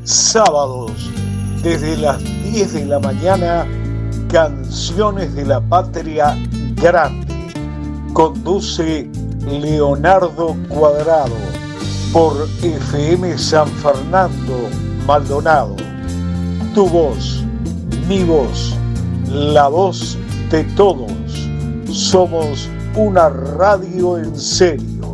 Sábados, desde las 10 de la mañana, Canciones de la Patria Grande. Conduce Leonardo Cuadrado por FM San Fernando, Maldonado. Tu voz, mi voz, la voz de todos. Somos una radio en serio.